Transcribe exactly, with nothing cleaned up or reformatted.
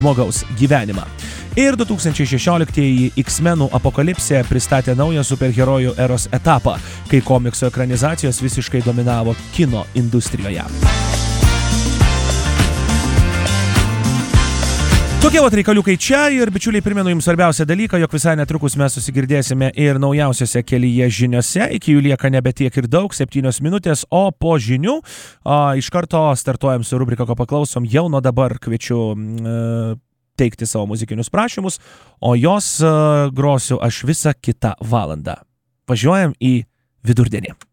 žmogaus gyvenimą. Ir du tūkstančiai šešioliktieji X-menų apokalipsė pristatė naują superherojų eros etapą, kai komikso ekranizacijos visiškai dominavo kino industrijoje. Tokie vat reikaliukai čia ir bičiuliai primenu jums svarbiausią dalyką, jog visai netrukus mes susigirdėsime ir naujausiose kelyje žiniose, iki jų lieka nebe tiek ir daug, septynios minutės, o po žinių a, iš karto startuojam su rubrika, ko paklausom, jau nuo dabar kviečiu e, teikti savo muzikinius prašymus, o jos uh, grosiu aš visą kitą valandą. Važiuojam į vidurdienį.